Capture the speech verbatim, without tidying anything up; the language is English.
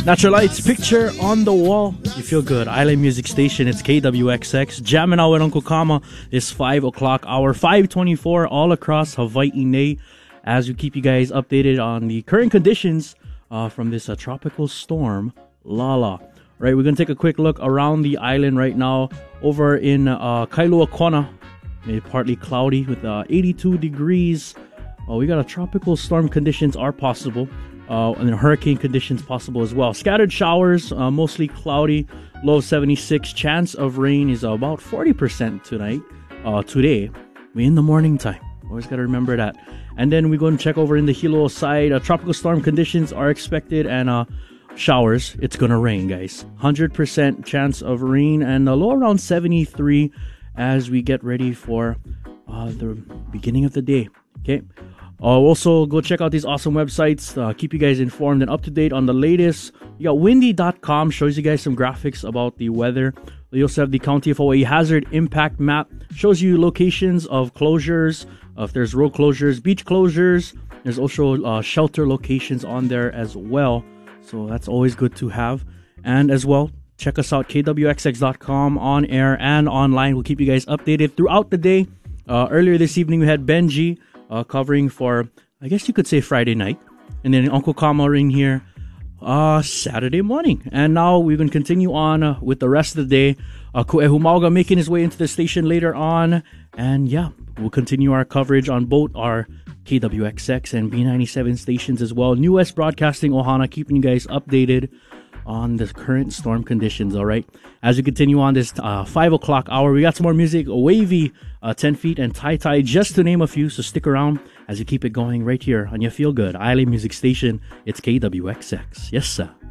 Natural Lights, Picture on the Wall. You feel good. Island Music Station. It's K W X X. Jamming out with Uncle Kama. It's five o'clock hour, five twenty-four all across Hawaii. Nay, as we keep you guys updated on the current conditions uh, from this uh, tropical storm, Lala. Right, we're going to take a quick look around the island right now. Over in uh, Kailua Kona, partly cloudy with uh, eighty-two degrees. Uh, we got a tropical storm conditions are possible. Uh, and then hurricane conditions possible as well. Scattered showers, uh, mostly cloudy, low seventy-six. Chance of rain is about forty percent tonight, uh, today, in the morning time. Always got to remember that. And then we go and check over in the Hilo side. Uh, tropical storm conditions are expected and uh, showers. It's going to rain, guys. one hundred percent chance of rain and a low around seventy-three as we get ready for uh, the beginning of the day. Okay. Uh, also, go check out these awesome websites. Uh, keep you guys informed and up to date on the latest. You got windy dot com, shows you guys some graphics about the weather. You also have the County of Hawaii Hazard Impact Map, shows you locations of closures, uh, if there's road closures, beach closures. There's also uh, shelter locations on there as well. So that's always good to have. And as well, check us out, K W X X dot com, on air and online. We'll keep you guys updated throughout the day. Uh, earlier this evening, we had Benji Uh, covering for, I guess you could say, Friday night. And then Uncle Kama in here uh, Saturday morning. And now we're going to continue on uh, with the rest of the day. Uh, Ku'ehu Mauga making his way into the station later on. And yeah, we'll continue our coverage on both our K W X X and B ninety-seven stations as well. New West Broadcasting Ohana, keeping you guys updated on the current storm conditions, all right? As we continue on this uh, five o'clock hour, we got some more music, Wavy, uh, ten feet, and Tai Tai, just to name a few, so stick around as we keep it going right here on your Feel Good Island Music Station. It's K W X X. Yes, sir.